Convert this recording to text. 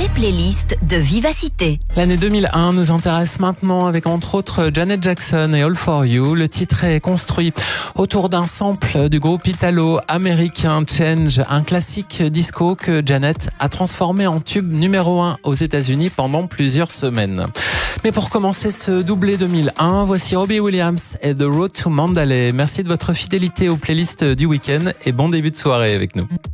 les playlists de Vivacité. L'année 2001 nous intéresse maintenant avec entre autres Janet Jackson et All For You. Le titre est construit autour d'un sample du groupe italo-américain Change, un classique disco que Janet a transformé en tube numéro 1 aux États-Unis pendant plusieurs semaines. Mais pour commencer ce doublé 2001, voici Robbie Williams et The Road to Mandalay. Merci de votre fidélité aux playlists du week-end et bon début de soirée avec nous.